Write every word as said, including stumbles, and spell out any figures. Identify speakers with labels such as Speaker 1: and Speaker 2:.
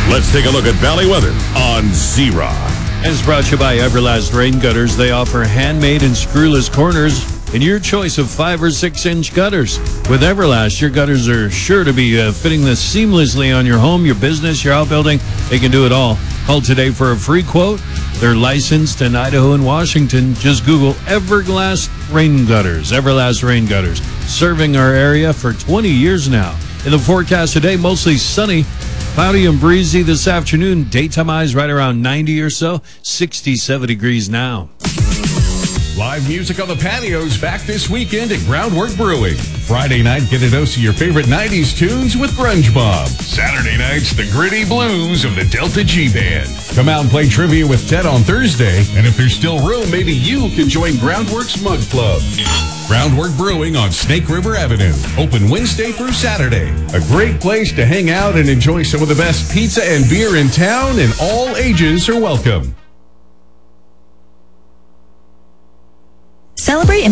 Speaker 1: Let's take a look at Valley weather on Z-Rock.
Speaker 2: And it's brought to you by Everlast Rain Gutters. They offer handmade and screwless corners in your choice of five or six inch gutters. With Everlast, your gutters are sure to be uh, fitting this seamlessly on your home, your business, your outbuilding. They can do it all. Call today for a free quote. They're licensed in Idaho and Washington. Just Google Everlast Rain Gutters. Everlast Rain Gutters, serving our area for twenty years now. In the forecast today, mostly sunny, cloudy and breezy this afternoon. Daytime highs right around ninety or so. sixty-seven degrees now.
Speaker 3: Live music on the patios back this weekend at Groundwork Brewing. Friday night, get a dose of your favorite nineties tunes with Grunge Bob. Saturday nights, the gritty blues of the Delta G Band. Come out and play trivia with Ted on Thursday, and if there's still room, maybe you can join Groundwork's Mug Club. Groundwork Brewing on Snake River Avenue. Open Wednesday through Saturday. A great place to hang out and enjoy some of the best pizza and beer in town, and all ages are welcome.
Speaker 4: Celebrate